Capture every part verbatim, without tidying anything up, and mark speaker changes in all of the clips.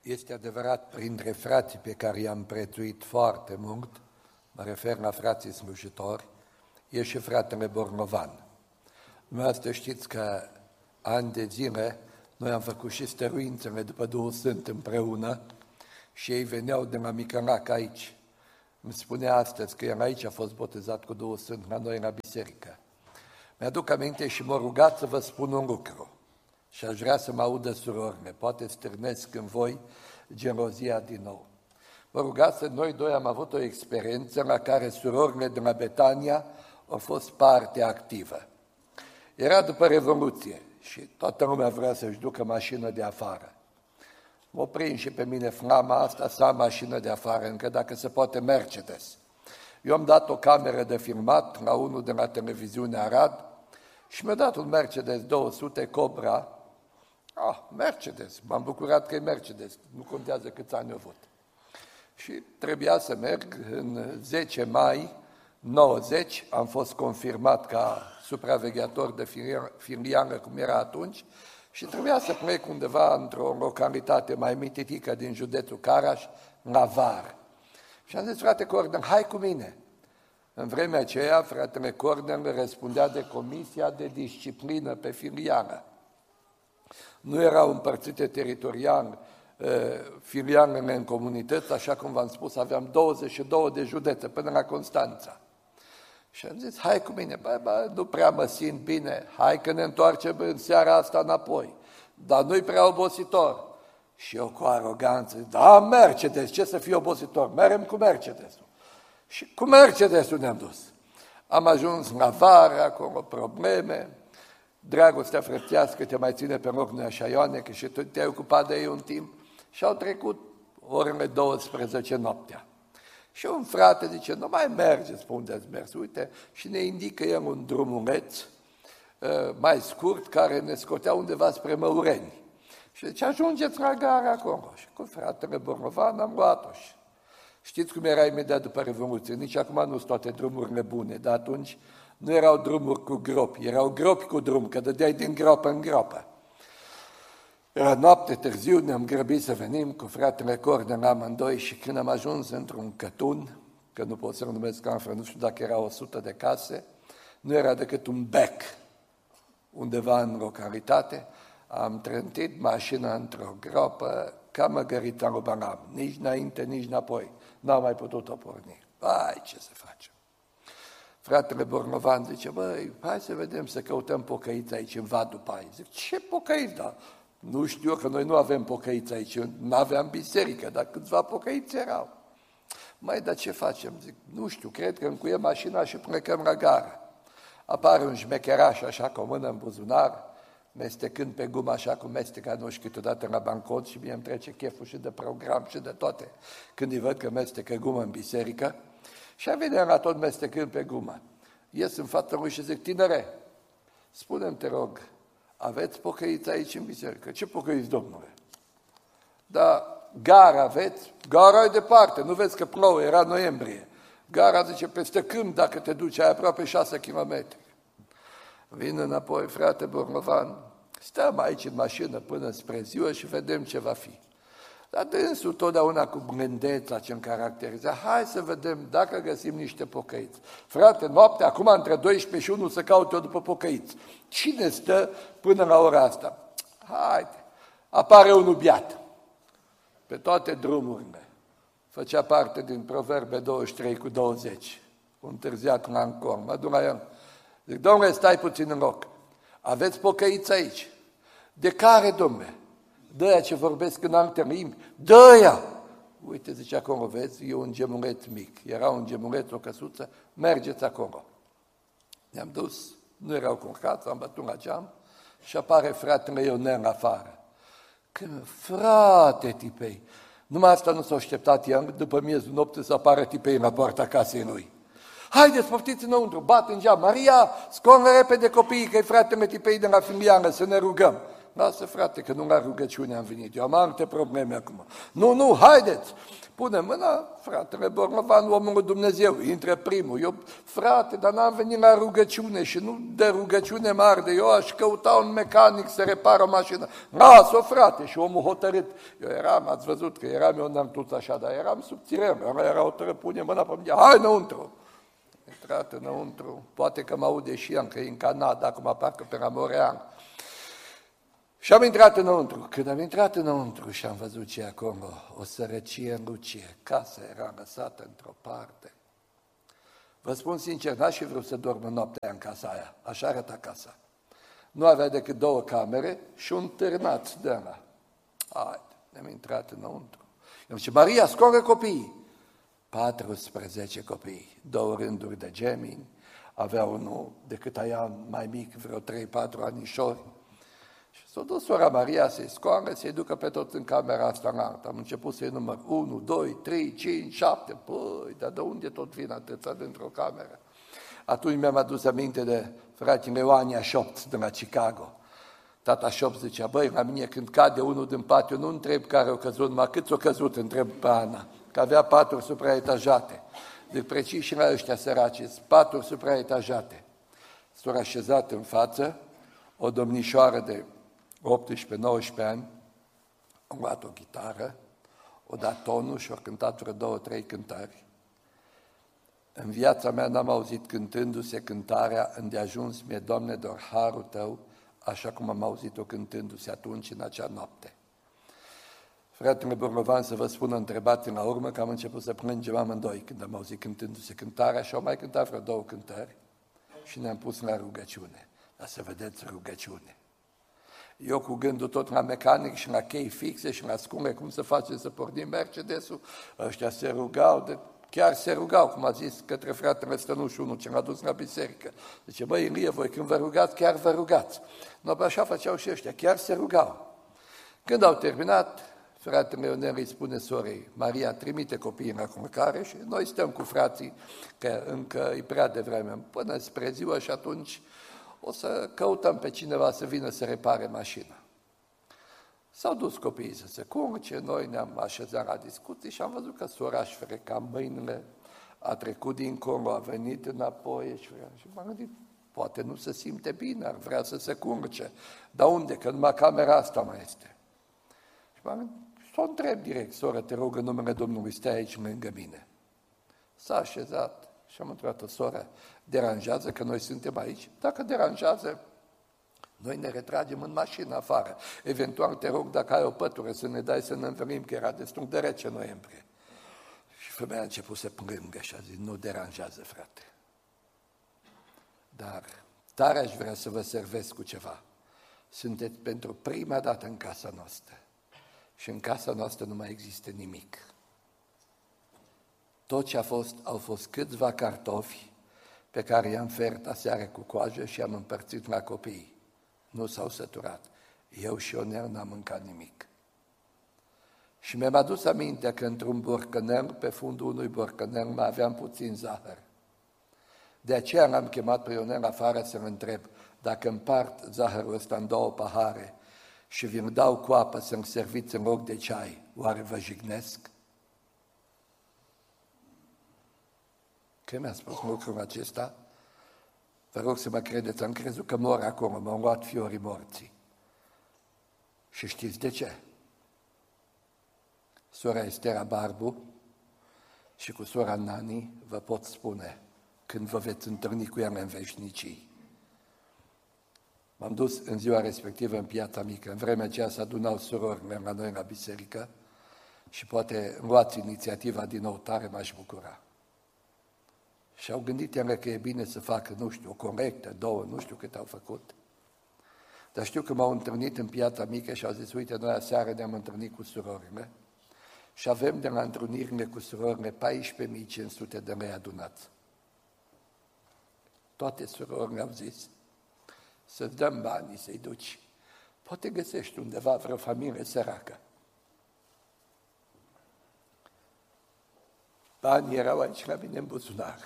Speaker 1: Este adevărat, printre frații pe care i-am prețuit foarte mult, mă refer la frații slujitori, e și fratele Bornovan. Dumneavoastră știți că ani de zile noi am făcut și stăruințele după Duhul Sfânt împreună și ei veneau de la Micălac aici. Îmi spunea astăzi că el aici a fost botezat cu Duhul Sfânt la noi la biserică. Mi-aduc aminte și m-a rugat să vă spun un lucru și aș vrea să mă audă surorile, poate stârnesc în voi gelozia din nou. Mă rugați să noi doi am avut o experiență la care surorile de la Betania au fost parte activă. Era după Revoluție și toată lumea vrea să-și ducă mașină de afară. M-a prins și pe mine flama asta să am mașină de afară, încă dacă se poate Mercedes. Eu am dat o cameră de filmat la unul de la televiziunea Arad și mi-a dat un Mercedes două sute Cobra. Ah, Mercedes, m-am bucurat că e Mercedes, nu contează câți ani au avut. Și trebuia să merg în zece mai nouăzeci, am fost confirmat ca supraveghetor de filială, cum era atunci, și trebuia să plec undeva într-o localitate mai mititică din județul Caraș, la Var. Și am zis, frate Cordel, hai cu mine. În vremea aceea, fratele Cordel răspundea de Comisia de Disciplină pe filială. Nu erau împărțite teritorial filialele în comunități, așa cum v-am spus, aveam douăzeci și două de județe până la Constanța. Și am zis, hai cu mine, bă, bă, nu prea mă simt bine, hai că ne întoarcem în seara asta înapoi, dar nu-i prea obositor. Și eu cu aroganță, da, Mercedes, ce să fie obositor, merem cu Mercedesul. Și cu Mercedesul ne-am dus. Am ajuns la Var, acolo probleme, dragostea frățească te mai ține pe loc, nu așa, Ioane, că și tu te-ai ocupat de ei un timp. Și au trecut orele douăsprezece noaptea. Și un frate zice, nu mai mergeți pe unde ați mers, uite, și ne indică el un drumuleț uh, mai scurt care ne scotea undeva spre Măureni. Și zice, ajungeți la gara acolo. Și cu fratele Bornovan am luat-o. Știți cum era imediat după Revoluție? Nici acum nu sunt toate drumurile bune, dar atunci nu erau drumuri cu gropi, erau gropi cu drum, că dădeai din gropă în gropă. Era noapte târziu, ne-am grăbit să venim cu fratele Cordel amândoi și când am ajuns într-un cătun, că nu pot să-l numesc altfel, nu știu dacă era o sută de case, nu era decât un bec undeva în localitate, am trântit mașina într-o gropă ca măgărița lui Balam, nici înainte, nici înapoi, n-am mai putut-o porni. Vai, ce să facem? Fratele Bornovan zice, băi, hai să vedem, să căutăm pocăiți aici în Vadul Pai. Zic, ce pocăiți, da? Nu știu eu că noi nu avem pocăiți aici, nu aveam biserică, dar câțiva pocăiți erau. Mai, dar ce facem? Zic, nu știu, cred că încuiem mașina și plecăm la gară. Apare un șmecheraș așa cu o mână în buzunar, mestecând pe gumă așa cum mesteca noi și câteodată la bancot și mie îmi trece cheful și de program și de toate. Când îi văd că mestecă gumă în biserică și a venit la tot mestecând pe gumă. Ies în fața lui și zic, tinere, spune-mi, te rog, aveți pocăiți aici în biserică? Ce pocăiți, domnule? Da, gara aveți? Gara e departe, nu vezi că plouă, era noiembrie. Gara, zice, peste câmp, dacă te duci, ai aproape șase kilometri. Vin înapoi, frate Bornovan, stăm aici în mașină până spre ziua și vedem ce va fi. Dar dânsul totdeauna cu blândeța ce-mi caracteriza, hai să vedem dacă găsim niște pocăiți. Frate, noaptea, acum între doisprezece și unu să caut eu după pocăiți. Cine stă până la ora asta? Haide, apare unul biat. Pe toate drumurile. Făcea parte din Proverbe douăzeci și trei cu douăzeci. Un târziat la Ancor. Mă duc la el. Zic, domnule, stai puțin în loc. Aveți pocăiți aici? De care, domnule? De-aia ce vorbesc în alte limbi, de-aia! Uite, zice, acolo, vezi, e un gemuleț mic. Era un gemuleț, o căsuță, mergeți acolo. Ne-am dus, nu erau curcați, am bătut la geam și apare fratele Ionel afară. Când, frate, tipei, numai asta nu s-a așteptat el, după miezul nopții să apară tipei la poarta casei lui. Haideți, poftiți înăuntru, bat în geam, Maria, scoală repede copiii, că-i fratele tipei de la filială, să ne rugăm. lasă frate, că nu la rugăciune am venit, eu am alte probleme acum. Nu, nu, haideți! Pune mâna, fratele Bornovan, omul lui Dumnezeu, intră primul. Eu, frate, dar n-am venit la rugăciune și nu de rugăciune mare, de eu aș căuta un mecanic să repară o mașină. Las-o, frate, și omul hotărât. Eu eram, ați văzut că eram eu n-am tot așa, dar eram subțirem, era hotărât, pune mâna pe mine, hai înăuntru! Intrat înăuntru, poate că mă aude și ea, că e în Canada, acum parcă pe Ramorean. Și am intrat înăuntru. Când am intrat înăuntru și am văzut ce acolo, o sărăcie în lucie, casa era lăsată într-o parte. Vă spun sincer, n-aș fi vrut să dorm în noaptea în casa aia, așa arăta casa. Nu avea decât două camere și un târnaț de ăla. Haide, ne-am intrat înăuntru. Eu zice, Maria, scoară copiii. paisprezece copii, două rânduri de gemini, avea unul decât aia mai mic, vreo trei patru anișori. Și s-a dus sora Maria să-i scoară, să-i ducă pe toți în camera asta în altă. Am început să-i număr unu, doi, trei, cinci, șapte. Păi, dar de unde tot vin atâția dintr-o cameră? Atunci mi-am adus aminte de fratele Ioania Șopț de la Chicago. Tata Șopț zicea, băi, la mine când cade unul din pat, eu nu întreb care a căzut, numai cât s-a căzut, întreb pe Ana, că avea paturi supraetajate. Deci precis și la ăștia săraci, paturi supraetajate. S-au așezat în față o domnișoară de optsprezece nouăsprezece ani, a luat o chitară, o dat tonul și a cântat vreo două, trei cântări. În viața mea n-am auzit cântându-se cântarea Îndeajuns mie, Doamne, doar harul Tău, așa cum am auzit-o cântându-se atunci în acea noapte. Fratele Bornovan, să vă spun, a întrebat în la urmă că am început să plângem amândoi când am auzit cântându-se cântarea și au mai cântat vreo două cântări și ne-am pus la rugăciune. Dar să vedeți rugăciune. Eu cu gândul tot la mecanic și la chei fixe și la scumpe, cum să facem să pornim Mercedes-ul, ăștia se rugau, de, chiar se rugau, cum a zis către fratele Stănuș, unul ce l-a dus la biserică. Zice, băi, Ilie, voi când vă rugați, chiar vă rugați. No, așa făceau și ăștia, chiar se rugau. Când au terminat, fratele Ionel îi spune sorei, Maria, trimite copiii la culcare și noi stăm cu frații, că încă e prea devreme, până spre ziua și atunci o să căutăm pe cineva să vină să repare mașina. S-au dus copiii să se culce, noi ne-am așezat la discuții și am văzut că sora își freca mâinile, a trecut dincolo, a venit înapoi și m-am gândit, poate nu se simte bine, ar vrea să se culce. Dar unde? Că numai camera asta mai este. Și m-am gândit, să o întreb direct, soră, te rog în numele Domnului, stai aici lângă mine. S-a așezat și am întrebat-o, soră, deranjează că noi suntem aici? Dacă deranjează, noi ne retragem în mașină afară. Eventual te rog, dacă ai o pătură, să ne dai să ne învelim, că era destul de rece în noiembrie. Și femeia a început să plângă și a zis, nu deranjează, frate. Dar tare aș vrea să vă servesc cu ceva. Sunteți pentru prima dată în casa noastră. Și în casa noastră nu mai există nimic. Tot ce a fost, au fost câțiva cartofi pe care i-am fert aseară cu coajă și am împărțit la copii. Nu s-au săturat. Eu și Ionel n-am mâncat nimic. Și mi-am adus aminte că într-un borcănel, pe fundul unui borcănel, mai aveam puțin zahăr. De aceea l-am chemat pe Ionel afară să-l întreb dacă împart zahărul ăsta în două pahare și vi-l dau cu apă să-mi serviți în loc de ceai, oare vă jignesc? Că mi-a spus lucrul acesta? Vă rog să mă credeți, am crezut că mor acolo, m-au luat fiorii morții. Și știți de ce? Sora Estera Barbu și cu sora Nani vă pot spune când vă veți întâlni cu ea în veșnicii. M-am dus în ziua respectivă în Piața Mică, în vremea aceea se adunau surorile la noi la biserică și poate luați inițiativa din nou, tare m-aș bucura. Și au gândit ele că e bine să facă, nu știu, o corectă, două, nu știu cât au făcut. Dar știu că m-au întâlnit în Piața Mică și au zis, uite, noi aseară ne-am întâlnit cu surorile și avem de la întrunirile cu surorile paisprezece mii cinci sute de lei adunați. Toate surorile au zis, să-ți dăm banii, să-i duci. Poate găsești undeva vreo familie săracă. Banii erau aici la mine în buzunar.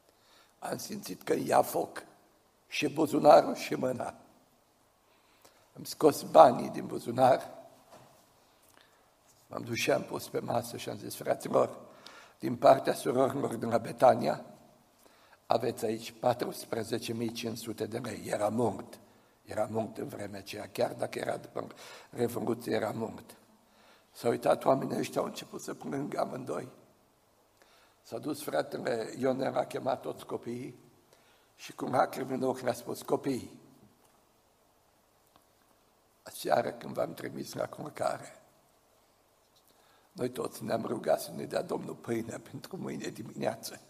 Speaker 1: Am simțit că ia foc și buzunarul și mâna. Am scos banii din buzunar, m-am dus și am pus pe masă și am zis, fraților, din partea surorilor din la Betania, aveți aici paisprezece mii cinci sute de lei. Era mult. Era mult în vremea aceea, chiar dacă era după Revoluție, era mult. S-au uitat oamenii ăștia, au început să plângă amândoi. S-a dus fratele Ionel, a chemat toți copiii și cu lacrimi în ochi le-a spus, copiii, aseară când v-am trimis la culcare, noi toți ne-am rugat să ne dea Domnul pâine pentru mâine dimineață.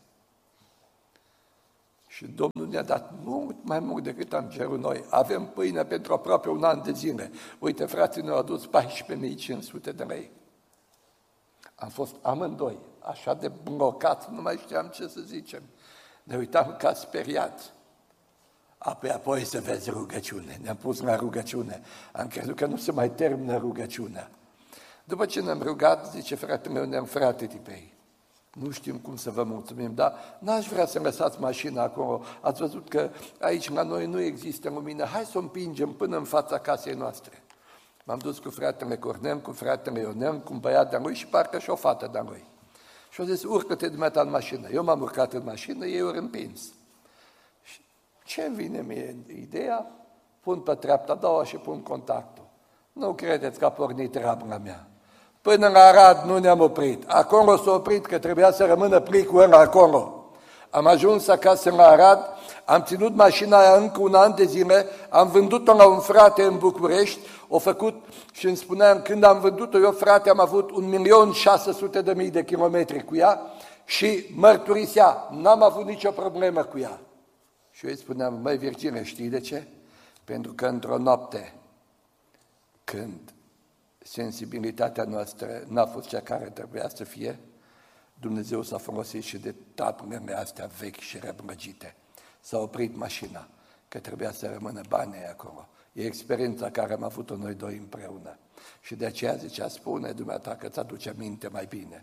Speaker 1: Și Domnul ne-a dat mult mai mult decât am cerut noi. Avem pâine pentru aproape un an de zile. Uite, frații ne-au adus paisprezece mii cinci sute de lei. Am fost amândoi, așa de blocați, nu mai știam ce să zicem. Ne uitam ca speriați. Apoi, apoi să vezi rugăciune. Ne-am pus la rugăciune. Am crezut că nu se mai termină rugăciunea. După ce ne-am rugat, zice fratele meu, ne-am frate tipei. Nu știm cum să vă mulțumim, dar n-aș vrea să lăsați mașina acolo. Ați văzut că aici la noi nu există lumină. Hai să o împingem până în fața casei noastre. M-am dus cu fratele Cornel, cu fratele Ionel, cu un băiat de-a lui și parcă și o fată de-a lui. Și au zis, urcă-te dumneata în mașină. Eu m-am urcat în mașină, ei au împins. Și ce-mi vine mie ideea? Pun pe treapta a doua și pun contactul. Nu credeți că a pornit treaba mea. Până la Arad nu ne-am oprit. Acolo s-a oprit, că trebuia să rămână plicul ăla acolo. Am ajuns acasă la Arad, am ținut mașina aia încă un an de zile, am vândut-o la un frate în București, o făcut și îmi spuneam, când am vândut-o eu, frate, am avut un milion șase sute de mii de kilometri cu ea și mărturisea, n-am avut nicio problemă cu ea. Și eu îi spuneam, măi Virgine, știi de ce? Pentru că într-o noapte, când sensibilitatea noastră n-a fost cea care trebuia să fie, Dumnezeu s-a folosit și de tapurile astea vechi și răbrăgite. S-a oprit mașina, că trebuia să rămână banii acolo. E experiența care am avut-o noi doi împreună. Și de aceea zicea, spune dumneata că îți aduce aminte mai bine.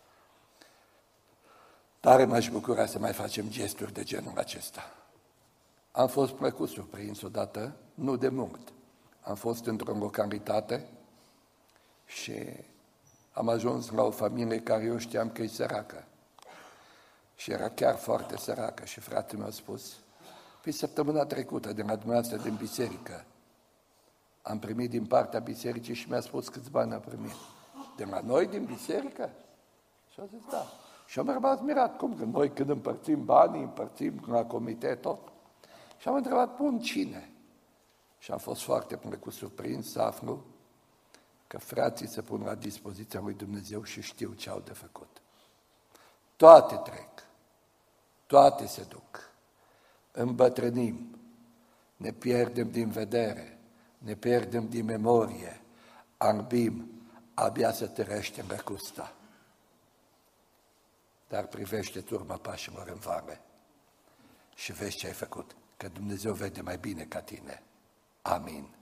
Speaker 1: Tare m-aș bucura să mai facem gesturi de genul acesta. Am fost plăcut surprins odată, nu de mult. Am fost într-o localitate și am ajuns la o familie care eu știam că e săracă. Și era chiar foarte săracă. Și fratele mi-a spus, pe săptămâna trecută, de la dumneavoastră din biserică, am primit din partea bisericii și mi-a spus câți bani a primit. De la noi din biserică? Și a zis, da. Și am rămas mirat, cum că noi când împărțim banii, împărțim la comitet tot. Și am întrebat, bun, cine? Și am fost foarte plăcut surprins să aflu că frații se pun la dispoziția lui Dumnezeu și știu ce au de făcut. Toate trec, toate se duc, îmbătrânim, ne pierdem din vedere, ne pierdem din memorie, albim, abia să tărește răcusta. Dar privește-ți urma pașilor în vale și vezi ce ai făcut, că Dumnezeu vede mai bine ca tine. Amin.